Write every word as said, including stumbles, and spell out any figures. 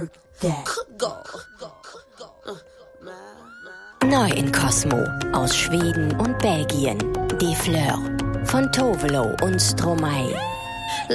Neu in Cosmo aus Schweden und Belgien. Die Fleur von Tovelo und Stromae.